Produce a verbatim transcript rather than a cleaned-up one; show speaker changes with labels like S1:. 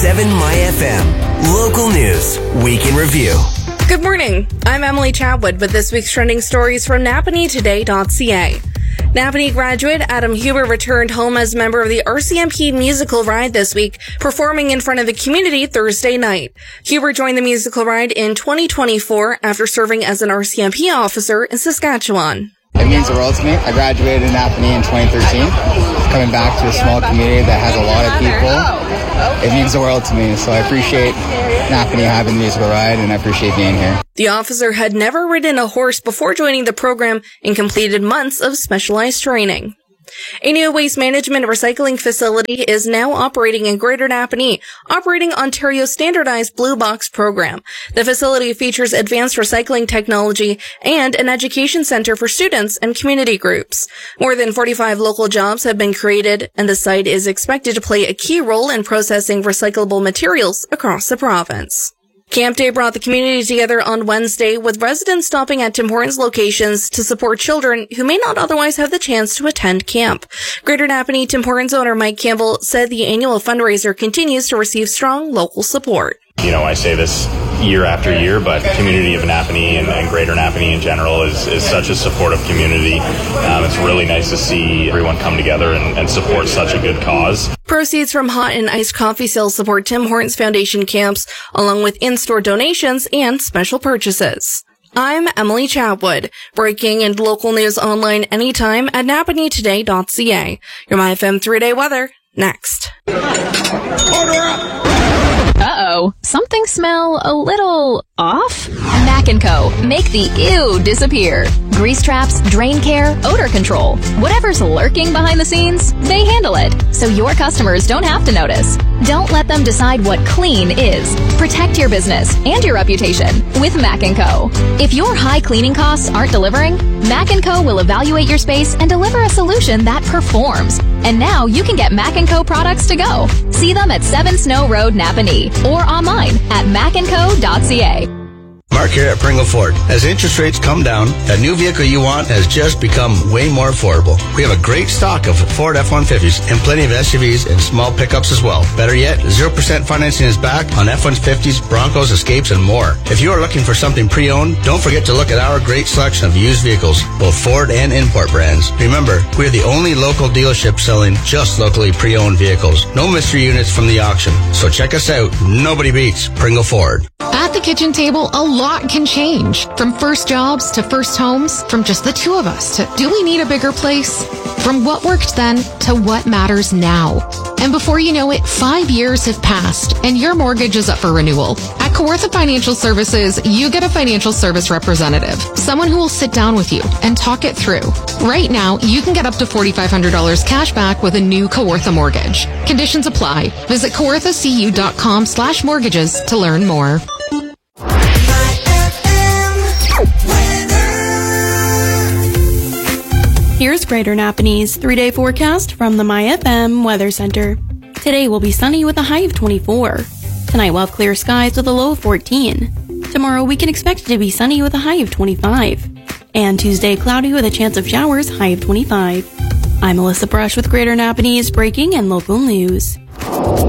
S1: seven My F M. Local news, week in review.
S2: Good morning. I'm Emily Chatwood with this week's trending stories from Napanee Today dot C A. Napanee graduate Adam Huber returned home as member of the R C M P musical ride this week, performing in front of the community Thursday night. Huber joined the musical ride in twenty twenty-four after serving as an R C M P officer in Saskatchewan.
S3: It means the world to me. I graduated in Napanee in twenty thirteen. Coming back to a small community that has a lot of people, it means the world to me. So I appreciate Napanee having the musical ride, and I appreciate being here.
S2: The officer had never ridden a horse before joining the program and completed months of specialized training. A new waste management recycling facility is now operating in Greater Napanee, operating Ontario's standardized Blue Box program. The facility features advanced recycling technology and an education center for students and community groups. More than forty-five local jobs have been created, and the site is expected to play a key role in processing recyclable materials across the province. Camp Day brought the community together on Wednesday, with residents stopping at Tim Hortons locations to support children who may not otherwise have the chance to attend camp. Greater Napanee Tim Hortons owner Mike Campbell said the annual fundraiser continues to receive strong local support.
S4: You know, I say this year after year, but the community of Napanee and, and Greater Napanee in general is, is such a supportive community. Um, it's really nice to see everyone come together and, and support such a good cause.
S2: Proceeds from hot and iced coffee sales support Tim Hortons Foundation camps, along with in-store donations and special purchases. I'm Emily Chatwood, breaking and local news online anytime at Napanee Today dot C A. Your My F M three-day weather, next.
S5: Uh-oh, something smell a little off? Mac and Co. Make the ew disappear. Grease traps, drain care, odor control. Whatever's lurking behind the scenes, they handle it, so your customers don't have to notice. Don't let them decide what clean is. Protect your business and your reputation with Mac and Co. If your high cleaning costs aren't delivering, Mac and Co. will evaluate your space and deliver a solution that performs. And now you can get Mac and Co. products to go. See them at seven Snow Road, Napanee, or online at mac and co dot c a.
S6: Mark here at Pringle Ford. As interest rates come down, that new vehicle you want has just become way more affordable. We have a great stock of Ford F one fifties and plenty of S U Vs and small pickups as well. Better yet, zero percent financing is back on F one fifties, Broncos, Escapes, and more. If you are looking for something pre-owned, don't forget to look at our great selection of used vehicles, both Ford and import brands. Remember, we're the only local dealership selling just locally pre-owned vehicles. No mystery units from the auction. So check us out. Nobody beats Pringle Ford.
S7: At the kitchen table, a lot can change. From first jobs to first homes, from just the two of us to do we need a bigger place? From what worked then to what matters now. And before you know it, five years have passed and your mortgage is up for renewal. At Kawartha Financial Services, you get a financial service representative, someone who will sit down with you and talk it through. Right now, you can get up to four thousand five hundred dollars cash back with a new Kawartha mortgage. Conditions apply. Visit kawartha c u dot com slash mortgages to learn more.
S8: Here's Greater Napanee's three-day forecast from the My F M Weather Center. Today will be sunny with a high of twenty-four. Tonight we'll have clear skies with a low of fourteen. Tomorrow we can expect it to be sunny with a high of twenty-five. And Tuesday cloudy with a chance of showers, high of twenty-five. I'm Melissa Brush with Greater Napanee's breaking and local news.